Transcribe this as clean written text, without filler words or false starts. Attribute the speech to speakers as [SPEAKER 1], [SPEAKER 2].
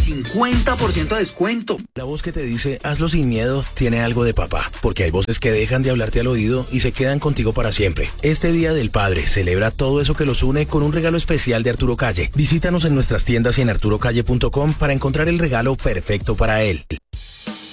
[SPEAKER 1] 50% de descuento.
[SPEAKER 2] La voz que te dice, hazlo sin miedo, tiene algo de papá, porque hay voces que dejan de hablarte al oído y se quedan contigo para siempre. Este Día del Padre celebra todo eso que los une con un regalo especial de Arturo Calle. Visítanos en nuestras tiendas y en arturocalle.com para encontrar el regalo perfecto para él.